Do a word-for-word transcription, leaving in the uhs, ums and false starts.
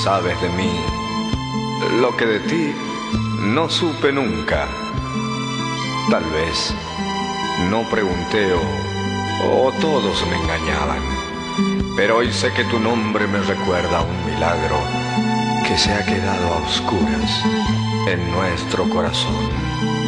sabes de mí lo que de ti no supe nunca. Tal vez no pregunté o, o todos me engañaban, pero hoy sé que tu nombre me recuerda a un milagro que se ha quedado a oscuras en nuestro corazón.